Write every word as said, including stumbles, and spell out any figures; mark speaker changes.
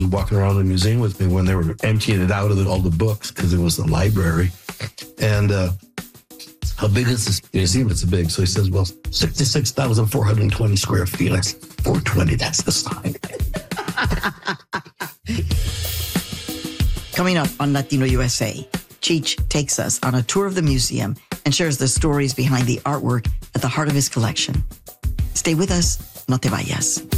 Speaker 1: walking around the museum with me when they were emptying it out of the, all the books because it was the library. And uh, how big is this museum? It's big. So he says, well, sixty-six thousand four hundred twenty square feet. I said, four twenty, that's the sign.
Speaker 2: Coming up on Latino U S A, Cheech takes us on a tour of the museum and shares the stories behind the artwork at the heart of his collection. Stay with us, no te vayas.